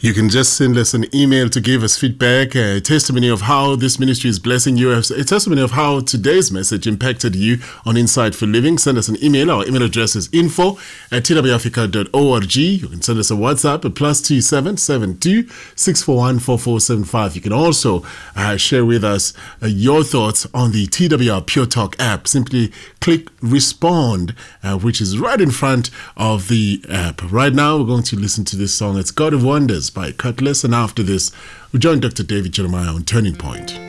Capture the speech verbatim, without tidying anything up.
You can just send us an email to give us feedback, a testimony of how this ministry is blessing you, a testimony of how today's message impacted you on Insight for Living. Send us an email. Our email address is info at t w africa dot org. You can send us a WhatsApp at plus two seven seven two six four one four four seven five. You can also uh, share with us uh, your thoughts on the T W R Pure Talk app. Simply click respond, uh, which is right in front of the app. Right now, we're going to listen to this song. It's God of Wonders by Cutlass, and after this, we join Doctor David Jeremiah on Turning Point.